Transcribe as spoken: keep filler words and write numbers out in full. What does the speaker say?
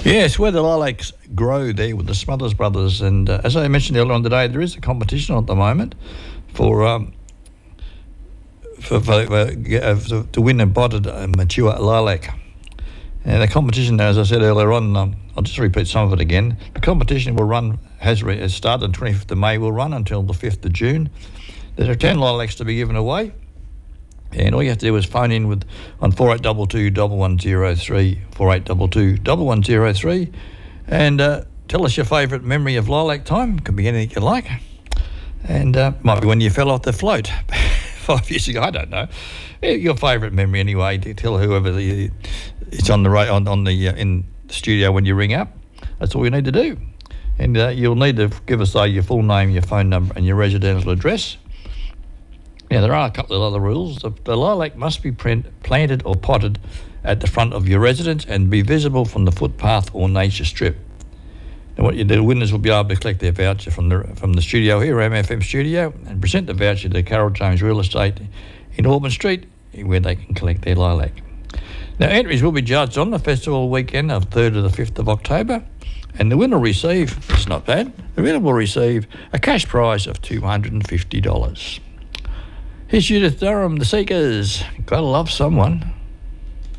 Yes, where the lilacs grow there with the Smothers Brothers. And uh, as I mentioned earlier on today, there is a competition at the moment for um, for, for, for uh, to win a potted uh, mature lilac. And the competition, as I said earlier on, um, I'll just repeat some of it again. The competition will run, has, re- has started on twenty-fifth of May, will run until the fifth of June. There are ten lilacs to be given away. And all you have to do is phone in with on four eight two two, one one zero three, four eight two two, one one zero three, and uh, tell us your favourite memory of lilac time. Could be anything you like. And uh, might be when you fell off the float five years ago, I don't know. Your favourite memory anyway, to tell whoever the, it's on the right on, on the uh, in the studio when you ring up. That's all you need to do. And uh, you'll need to give us uh, your full name, your phone number and your residential address. Now, there are a couple of other rules. The, the lilac must be print, planted or potted at the front of your residence and be visible from the footpath or nature strip. And what you do, winners will be able to collect their voucher from the from the studio here, M F M studio, and present the voucher to Carol James Real Estate in Auburn Street, where they can collect their lilac. Now, entries will be judged on the festival weekend of third to the fifth of October, and the winner will receive, it's not bad, the winner will receive a cash prize of two hundred fifty dollars. Here's Judith Durham, The Seekers. Gotta love someone.